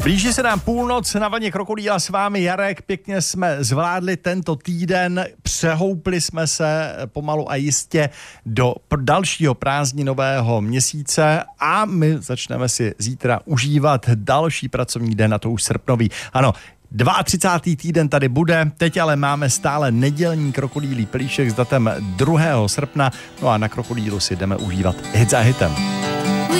Blíží se nám půlnoc, na vlně Krokodýla s vámi Jarek, pěkně jsme zvládli tento týden, přehoupli jsme se pomalu a jistě do dalšího prázdninového měsíce a my začneme si zítra užívat další pracovní den, a to už srpnový. Ano, 32. týden tady bude, teď ale máme stále nedělní Krokodýlí pelíšek s datem 2. srpna, no a na Krokodýlu si jdeme užívat hit za hitem.